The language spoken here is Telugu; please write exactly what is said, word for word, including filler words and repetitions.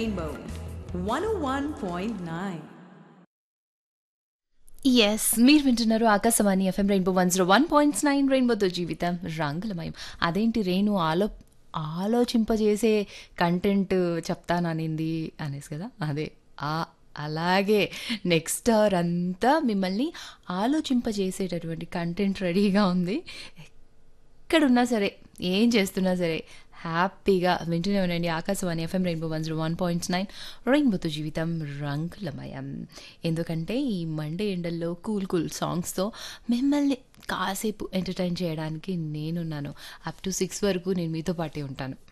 Rainbow one oh one point nine. Yes మీరు వింటున్నారు Akashvani FM rainbow one zero one point nine రెయిన్బోతో జీవితం రంగులమయం. అదేంటి రేణు ఆలో ఆలోచింపజేసే కంటెంట్ చెప్తాననింది అనేసి కదా, అదే ఆ అలాగే నెక్స్ట్ అవర్ అంతా మిమ్మల్ని ఆలోచింపజేసేటటువంటి కంటెంట్ రెడీగా ఉంది. ఎక్కడున్నా సరే, ఏం చేస్తున్నా సరే హ్యాపీగా వింటూనే ఉండండి Akashvani FM rainbow one zero one point nine రెయిన్బోతో జీవితం రంగులమయం. ఎందుకంటే ఈ మండే ఎండల్లో కూల్ కూల్ సాంగ్స్తో మిమ్మల్ని కాసేపు ఎంటర్టైన్ చేయడానికి నేనున్నాను. అప్ టు సిక్స్ వరకు నేను మీతో పాటే ఉంటాను.